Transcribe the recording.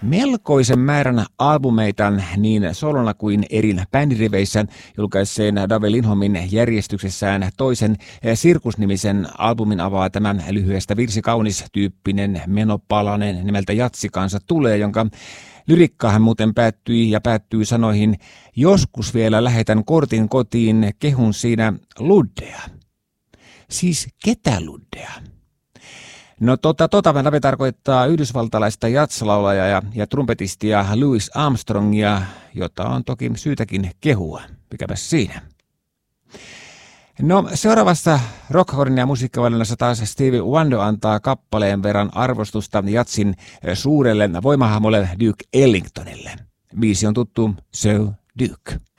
melkoisen määrän albumeita niin solona kuin eri bändiriveissä julkaisseen Dave Lindholmin järjestyksessään toisen Sirkus-nimisen albumin avaa tämän lyhyestä virsikaunis-tyyppinen menopalanen nimeltä Jatsikansa tulee, jonka lyrikkahan muuten päättyy sanoihin joskus vielä lähetän kortin kotiin, kehun siinä Luddea. Siis ketä Luddea? No Dave tarkoittaa yhdysvaltalaista jatslaulajaa ja trumpetistia Louis Armstrongia, jota on toki syytäkin kehua. Mikäpäs siinä. No seuraavassa Rockhornin ja musiikkivalinnassa taas Stevie Wonder antaa kappaleen verran arvostusta jatsin suurelle voimahahmolle Duke Ellingtonille. Biisi on tuttu So Duke.